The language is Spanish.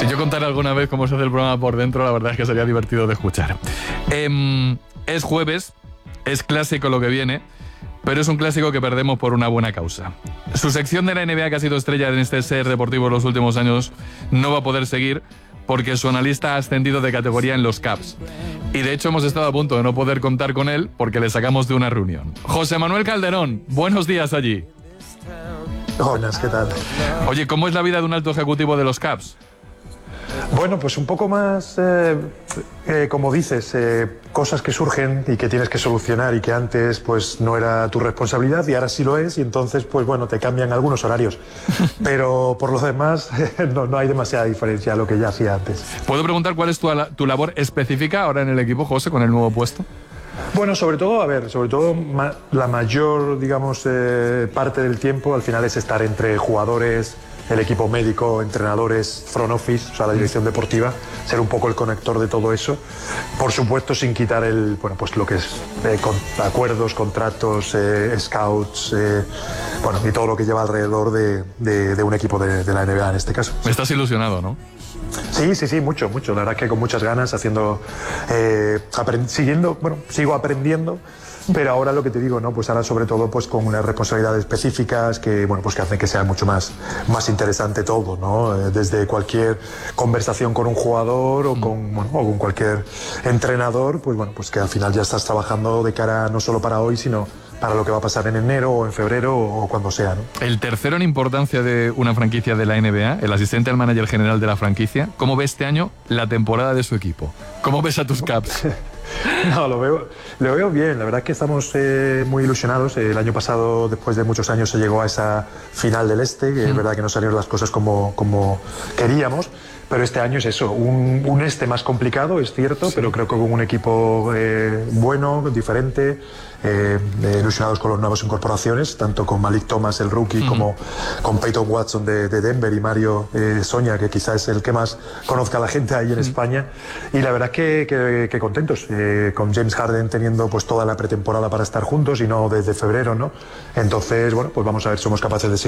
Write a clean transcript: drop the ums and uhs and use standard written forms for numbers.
Si yo contara alguna vez cómo se hace el programa por dentro, la verdad es que sería divertido de escuchar. Es jueves, es clásico lo que viene, pero es un clásico que perdemos por una buena causa. Su sección de la NBA, que ha sido estrella en este Ser Deportivo en los últimos años, no va a poder seguir porque su analista ha ascendido de categoría en los Caps. Y de hecho hemos estado a punto de no poder contar con él porque le sacamos de una reunión. José Manuel Calderón, buenos días allí. Buenas, ¿qué tal? Oye, ¿cómo es la vida de un alto ejecutivo de los Caps? Bueno, pues un poco más, como dices, cosas que surgen y que tienes que solucionar y que antes pues no era tu responsabilidad y ahora sí lo es, y entonces pues bueno, te cambian algunos horarios. Pero por lo demás no hay demasiada diferencia a lo que ya hacía antes. ¿Puedo preguntar cuál es tu labor específica ahora en el equipo, José, con el nuevo puesto? Bueno, sobre todo la mayor, digamos, parte del tiempo al final es estar entre jugadores, el equipo médico, entrenadores, front office, o sea, la dirección deportiva, ser un poco el conector de todo eso. Por supuesto, sin quitar pues lo que es acuerdos, contratos, scouts, y todo lo que lleva alrededor de un equipo de la NBA en este caso. Estás ilusionado, ¿no? Sí, mucho. La verdad que con muchas ganas, sigo aprendiendo. Pero ahora lo que te digo, ¿no? Pues ahora sobre todo pues con unas responsabilidades específicas que hacen que sea mucho más interesante todo, ¿no? Desde cualquier conversación con un jugador o con cualquier entrenador, pues que al final ya estás trabajando de cara no solo para hoy, sino para lo que va a pasar en enero o en febrero o cuando sea, ¿no? El tercero en importancia de una franquicia de la NBA, el asistente al manager general de la franquicia, ¿cómo ve este año la temporada de su equipo? ¿Cómo ves a tus Caps? No, lo veo bien. La verdad es que estamos muy ilusionados. El año pasado, después de muchos años, se llegó a esa final del Este, que es verdad que no salieron las cosas como queríamos. Pero este año es eso, un Este más complicado, es cierto, pero creo que con un equipo bueno, diferente, ilusionados con las nuevas incorporaciones, tanto con Malik Thomas, el rookie, como con Peyton Watson de Denver y Mario Soña, que quizás es el que más conozca a la gente ahí en España. Y la verdad que contentos, con James Harden teniendo pues toda la pretemporada para estar juntos y no desde febrero, ¿no? Entonces, pues vamos a ver si somos capaces de